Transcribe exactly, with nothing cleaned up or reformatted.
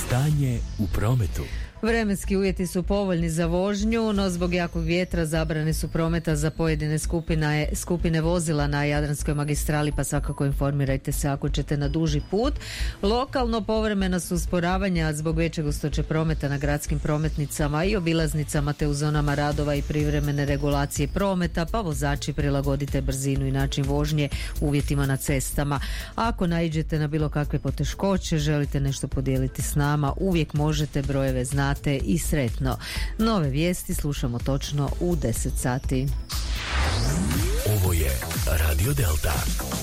Stanje u prometu. Vremenski uvjeti su povoljni za vožnju, no zbog jakog vjetra zabrane su prometa za pojedine skupine, skupine vozila na Jadranskoj magistrali, pa svakako informirajte se ako ćete na duži put. Lokalno povremena su usporavanja zbog veće gustoće prometa na gradskim prometnicama i obilaznicama te u zonama radova i privremene regulacije prometa, pa vozači prilagodite brzinu i način vožnje uvjetima na cestama. Ako naiđete na bilo kakve poteškoće, želite nešto podijeliti s nama, uvijek možete, brojeve znate i sretno. Nove vijesti slušamo točno u deset sati. Ovo je Radio Delta.